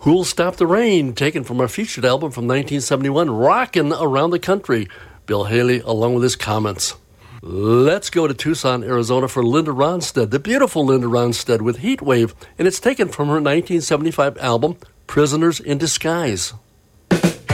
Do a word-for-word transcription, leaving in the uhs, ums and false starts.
Who'll Stop the Rain, taken from our featured album from nineteen seventy-one, Rockin' Around the Country. Bill Haley, along with his comments. Let's go to Tucson, Arizona for Linda Ronstadt, the beautiful Linda Ronstadt with Heat Wave, and it's taken from her nineteen seventy-five album, Prisoners in Disguise.